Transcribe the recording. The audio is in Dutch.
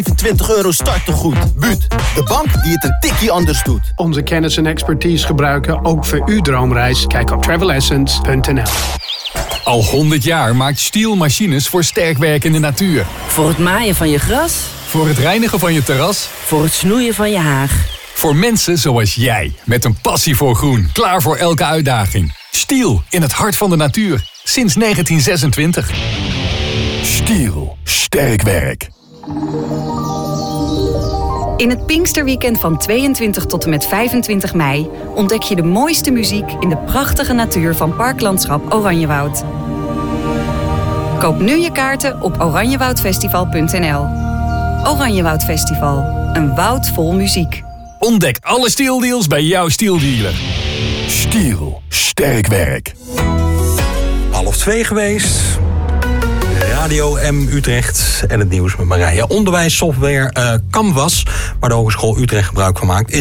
€25 startegoed. Buut, de bank die het een tikkie anders doet. Onze kennis en expertise gebruiken ook voor uw droomreis. Kijk op travelessence.nl. Al 100 jaar maakt Stihl machines voor sterk werkende natuur. Voor het maaien van je gras. Voor het reinigen van je terras. Voor het snoeien van je haag. Voor mensen zoals jij, met een passie voor groen. Klaar voor elke uitdaging. Stihl, in het hart van de natuur. Sinds 1926. Stihl, sterk werk. In het Pinksterweekend van 22 tot en met 25 mei... ontdek je de mooiste muziek in de prachtige natuur van Parklandschap Oranjewoud. Koop nu je kaarten op oranjewoudfestival.nl. Oranjewoud Festival, een woud vol muziek. Ontdek alle Stihl-deals bij jouw Stihl-dealer. Stihl, sterk werk. 1:30 geweest. Radio M Utrecht en het nieuws met Marije. Onderwijssoftware Canvas, waar de Hogeschool Utrecht gebruik van maakt, is